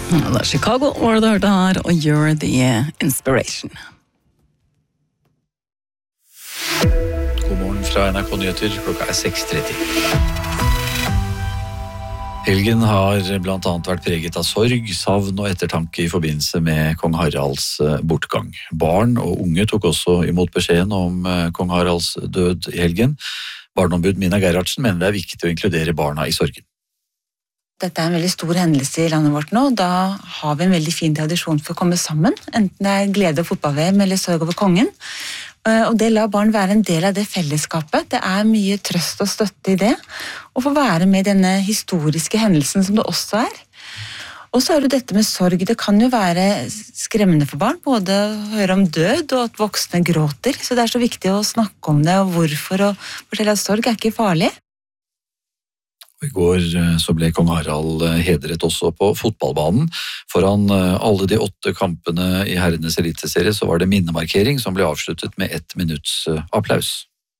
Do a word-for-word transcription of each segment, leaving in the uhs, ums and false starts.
Det er Chicago var det du hørte her, og You're the Inspiration. God morgen fra N R K Nyheter, klokka er seks tretti. Helgen har blant annet vært preget av sorg, savn og ettertanke i forbindelse med kong Haralds bortgang. Barn og unge tok også imot beskjeden om kong Haralds død i helgen. Barneombud Mina Gerhardsen mener det er viktig å inkludere barna i sorgen. Dette er en veldig stor hendelse i landet vårt nå, og da har vi en veldig fin tradisjon for å komme sammen, enten det er glede og fotball-V M eller sorg over kongen. Og det lar barn være en del av det fellesskapet. Det er mye trøst og støtte i det, og få være med i denne historiske hendelsen som det også er. Og så er det dette med sorg. Det kan jo være skremmende for barn, både å høre om død og at voksne gråter, så det er så viktig å snakke om det, og hvorfor, og fortelle at sorg er ikke farlig. I går så ble kong Harald hedret også på fotballbanen. Foran alle de åtte kampene i herrenes eliteserie så var det minnemarkering som ble avsluttet med ett minutts applaus.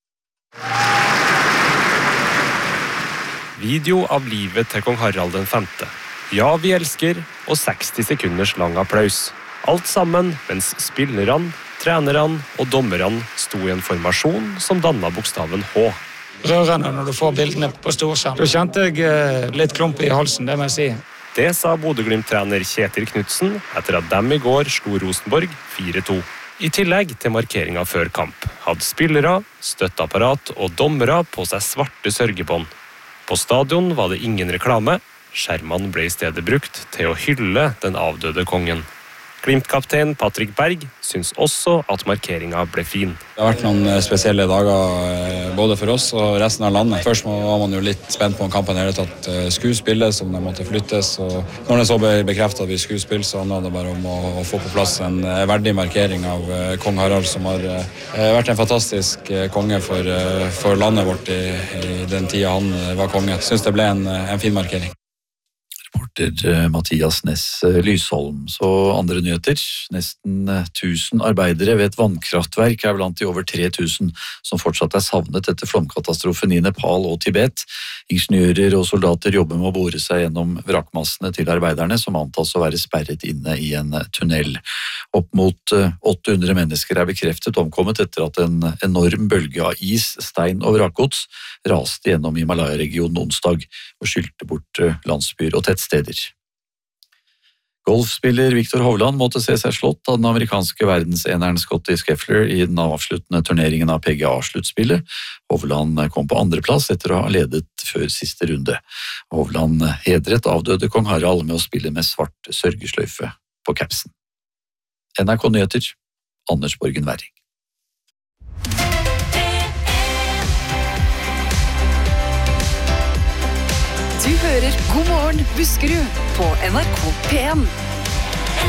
Video av livet til kong Harald den femte. Ja, vi elsker, og seksti sekunders lang applaus. Alt sammen mens spillerne, trenerne og dommerne sto i en formasjon som dannet bokstaven H. Rørende når du får bildene på storskjerm. Da kjente jeg litt klump i halsen, det må jeg si. Det sa Bodø-Glimt-trener Kjetil Knudsen etter at dem i går slo Rosenborg fire to. I tillegg til markeringen før kamp hadde spillere, støtteapparat og dommere på seg svarte sørgebånd. På stadion var det ingen reklame. Skjermene ble i stedet brukt til å hylle den avdøde kongen. Glimt-kaptein Patrick Berg syns også at markeringen ble fin. Det har vært noen spesielle dager både for oss og resten av landet. Først var man jo litt spent på om kampen i hele tatt skulle spilles, om det måtte flyttes. Og når det så ble bekreftet at vi skulle spille, så handlet det bare om å få på plass en verdig markering av kong Harald, som har vært en fantastisk konge for, for landet vårt i, i den tida han var konge. Jeg synes det ble en, en fin markering. Reporter Mathias Næss Lysholm. Så andre nyheter. Nesten tusen arbeidere ved et vannkraftverk er blant de over tre tusen som fortsatt er savnet etter flomkatastrofen i Nepal og Tibet. Ingeniører og soldater jobber med å bore seg gjennom vrakmassene til arbeiderne, som antas å være sperret inne i en tunnel. Opp mot åtte hundre mennesker er bekreftet omkommet etter at en enorm bølge av is, stein og vrakgods raste gjennom Himalaya-regionen onsdag og skylte bort landsbyer og tettsteder. Golfspiller Viktor Hovland måtte se seg slått av den amerikanske verdenseneren Scottie Scheffler i den avsluttende turneringen av P G A-sluttspillet. Hovland kom på andreplass etter å ha ledet før siste runde. Hovland hedret avdøde kong Harald med å spille med svart sørgesløyfe på capsen. N R K Nyheter, Anders Borgen Werring. Du hører God morgen Buskerud på N R K P en.